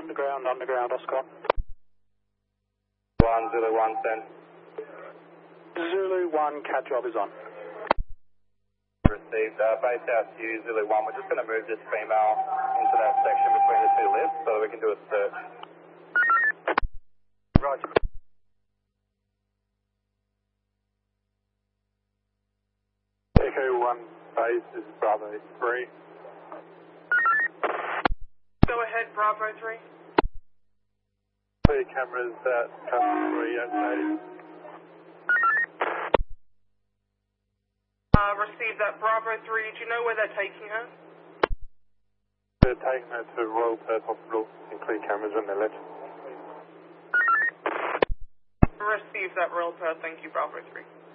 underground, Oscar. 1, Zulu 1, send. Zulu 1, cat job is on. Received. Base out to you, Zulu 1. We're just going to move this female into that section between the two lifts so that we can do a search. Roger. Echo 1 base, this is Bravo 3. Go ahead, Bravo 3. Clear cameras at customer 3 okay. Received that, Bravo 3. Do you know where they're taking her? They're taking her to Royal Perth Hospital and clear cameras when they're left. Received that, Royal Perth. Thank you, Bravo 3.